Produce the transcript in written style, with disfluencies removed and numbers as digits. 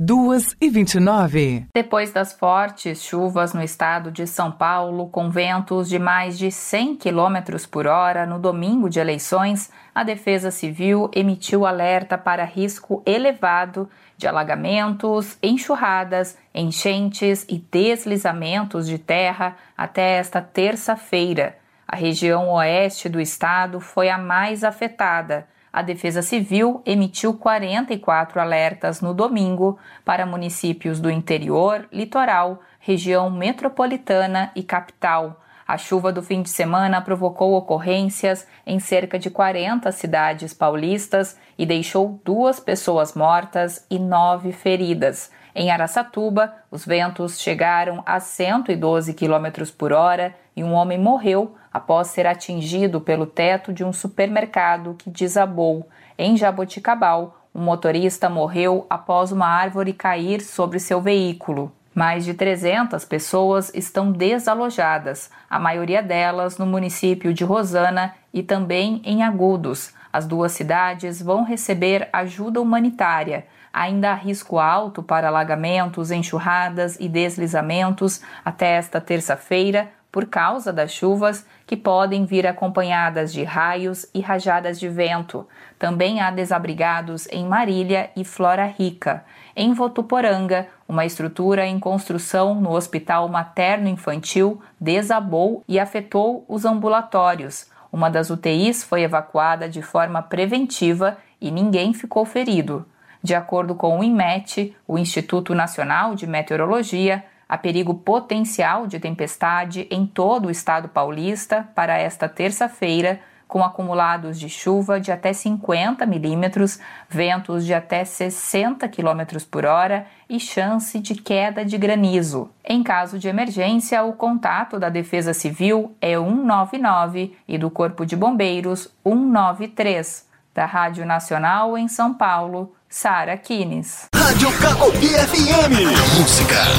2h29. Depois das fortes chuvas no estado de São Paulo, com ventos de mais de 100 km por hora no domingo de eleições, a Defesa Civil emitiu alerta para risco elevado de alagamentos, enxurradas, enchentes e deslizamentos de terra até esta terça-feira. A região oeste do estado foi a mais afetada. A Defesa Civil emitiu 44 alertas no domingo para municípios do interior, litoral, região metropolitana e capital. A chuva do fim de semana provocou ocorrências em cerca de 40 cidades paulistas e deixou 2 pessoas mortas e 9 feridas. Em Araçatuba, os ventos chegaram a 112 km por hora e um homem morreu após ser atingido pelo teto de um supermercado que desabou. Em Jaboticabal, um motorista morreu após uma árvore cair sobre seu veículo. Mais de 300 pessoas estão desalojadas, a maioria delas no município de Rosana e também em Agudos. As 2 cidades vão receber ajuda humanitária. Ainda há risco alto para alagamentos, enxurradas e deslizamentos até esta terça-feira por causa das chuvas que podem vir acompanhadas de raios e rajadas de vento. Também há desabrigados em Marília e Flora Rica. Em Votuporanga, uma estrutura em construção no Hospital Materno-Infantil desabou e afetou os ambulatórios. Uma das UTIs foi evacuada de forma preventiva e ninguém ficou ferido. De acordo com o INMET, o Instituto Nacional de Meteorologia, há perigo potencial de tempestade em todo o estado paulista para esta terça-feira, com acumulados de chuva de até 50 milímetros, ventos de até 60 km por hora e chance de queda de granizo. Em caso de emergência, o contato da Defesa Civil é 199 e do Corpo de Bombeiros 193. Da Rádio Nacional em São Paulo, Sara Kines. Rádio Cacopi FM. Música,